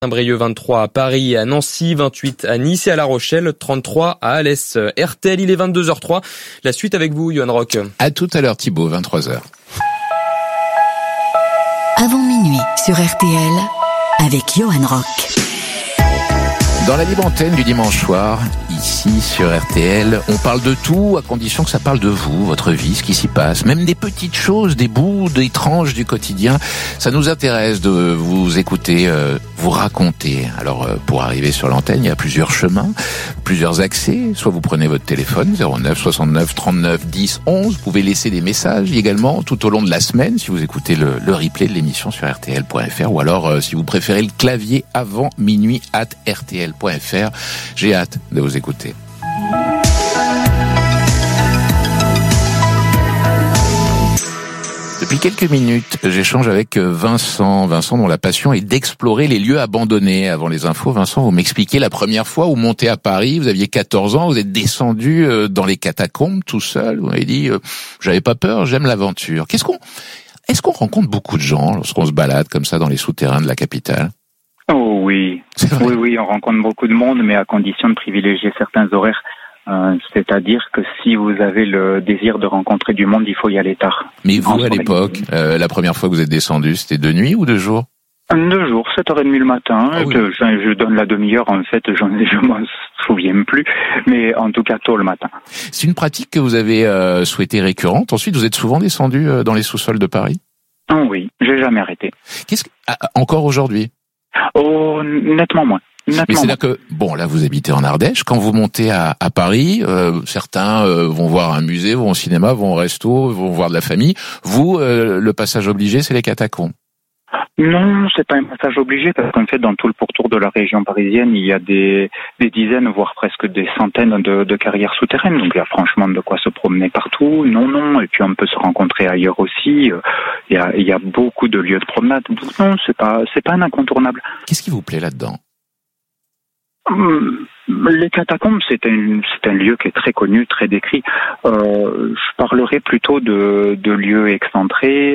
Saint-Brieuc 23 à Paris et à Nancy, 28 à Nice et à La Rochelle, 33 à Alès. RTL, il est 22h03. La suite avec vous, Johan Rock. À tout à l'heure Thibaut, 23h. Avant minuit sur RTL avec Johan Rock. Dans la libre antenne du dimanche soir, ici sur RTL, on parle de tout à condition que ça parle de vous, votre vie, ce qui s'y passe, même des petites choses, des bouts, des tranches du quotidien. Ça nous intéresse de vous écouter, vous raconter. Alors pour arriver sur l'antenne, il y a plusieurs chemins, plusieurs accès. Soit vous prenez votre téléphone 09 69 39 10 11. Vous pouvez laisser des messages également tout au long de la semaine si vous écoutez le replay de l'émission sur rtl.fr ou alors si vous préférez le clavier avant minuit @rtl.fr. J'ai hâte de vous écouter. Depuis quelques minutes, j'échange avec Vincent dont la passion est d'explorer les lieux abandonnés. Avant les infos, Vincent, vous m'expliquez la première fois où vous montez à Paris, vous aviez 14 ans, vous êtes descendu dans les catacombes tout seul, vous m'avez dit j'avais pas peur, j'aime l'aventure. Est-ce qu'on rencontre beaucoup de gens lorsqu'on se balade comme ça dans les souterrains de la capitale? Oh oui, oui, on rencontre beaucoup de monde, mais à condition de privilégier certains horaires. C'est-à-dire que si vous avez le désir de rencontrer du monde, il faut y aller tard. Mais vous, à l'époque, la première fois que vous êtes descendu, c'était de nuit ou de jour? De jour, 7h30 le matin. Ah oui. Je donne la demi-heure, en fait, je m'en souviens plus, mais en tout cas tôt le matin. C'est une pratique que vous avez souhaitée récurrente. Ensuite, vous êtes souvent descendu dans les sous-sols de Paris? Oh oui, j'ai jamais arrêté. Encore aujourd'hui? Oh, nettement moins. Mais c'est là que, bon, là vous habitez en Ardèche, quand vous montez à Paris, certains vont voir un musée, vont au cinéma, vont au resto, vont voir de la famille. Vous, le passage obligé, c'est les catacombes? Non, c'est pas un passage obligé, parce qu'en fait, dans tout le pourtour de la région parisienne, il y a des dizaines, voire presque des centaines de carrières souterraines. Donc il y a franchement de quoi se promener partout. Non. Et puis on peut se rencontrer ailleurs aussi. Il y a beaucoup de lieux de promenade. Donc non, c'est pas un incontournable. Qu'est-ce qui vous plaît là-dedans? Les catacombes, c'est un lieu qui est très connu, très décrit. Je parlerai plutôt de lieux excentrés.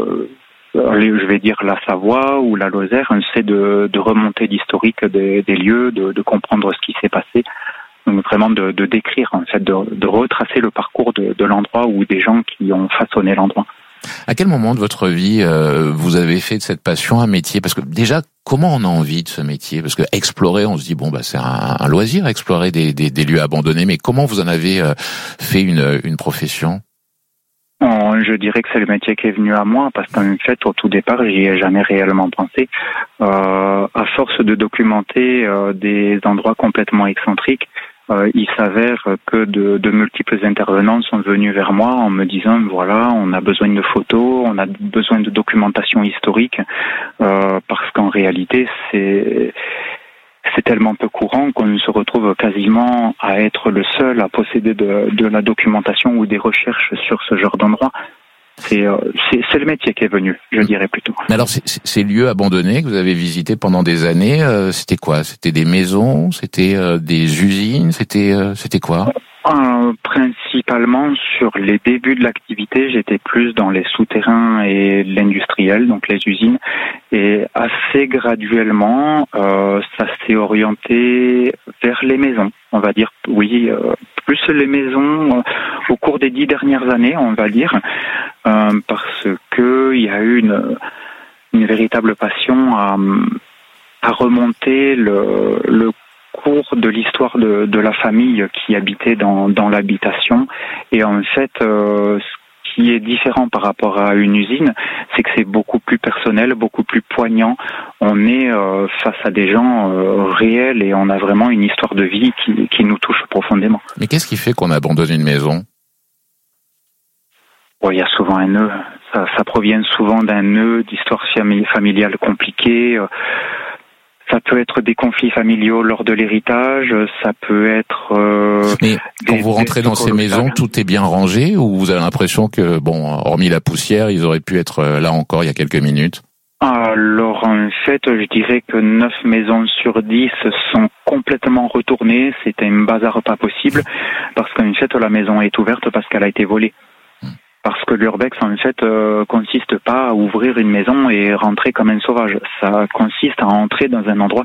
Je vais dire la Savoie ou la Lozère. On essaie de remonter l'historique des lieux, de comprendre ce qui s'est passé. Donc vraiment de décrire, en fait, de retracer le parcours de l'endroit ou des gens qui ont façonné l'endroit. À quel moment de votre vie vous avez fait de cette passion un métier? Parce que déjà, comment on a envie de ce métier? Parce que explorer, on se dit bon c'est un loisir, explorer des lieux abandonnés. Mais comment vous en avez fait une profession? Je dirais que c'est le métier qui est venu à moi, parce qu'en fait, au tout départ, j'y ai jamais réellement pensé. À force de documenter des endroits complètement excentriques, il s'avère que de multiples intervenants sont venus vers moi en me disant voilà, on a besoin de photos, on a besoin de documentation historique, parce qu'en réalité, c'est tellement peu courant qu'on se retrouve quasiment à être le seul à posséder de la documentation ou des recherches sur ce genre d'endroit. C'est le métier qui est venu, je dirais plutôt. Alors ces lieux abandonnés que vous avez visités pendant des années, c'était quoi? C'était des maisons, c'était des usines, c'était quoi? Principalement sur les débuts de l'activité, j'étais plus dans les souterrains et l'industriel, donc les usines, et assez graduellement, ça s'est orienté vers les maisons. On va dire, oui, plus les maisons au cours des 10 dernières années, on va dire, parce que il y a eu une véritable passion à remonter le cours de l'histoire de la famille qui habitait dans l'habitation. Et en fait, ce qui est différent par rapport à une usine, c'est que c'est beaucoup plus personnel, beaucoup plus poignant. On est face à des gens réels et on a vraiment une histoire de vie qui nous touche profondément. Mais qu'est-ce qui fait qu'on abandonne une maison? Bon, il y a souvent un nœud. Ça provient souvent d'un nœud d'histoire familiale compliquée. Ça peut être des conflits familiaux lors de l'héritage, ça peut être... Mais quand vous rentrez dans ces maisons, tout est bien rangé, ou vous avez l'impression que, bon, hormis la poussière, ils auraient pu être là encore il y a quelques minutes? Alors en fait, je dirais que 9 maisons sur 10 sont complètement retournées. C'est un bazar pas possible, parce qu'en fait, la maison est ouverte parce qu'elle a été volée. Parce que l'urbex, en fait, consiste pas à ouvrir une maison et rentrer comme un sauvage. Ça consiste à entrer dans un endroit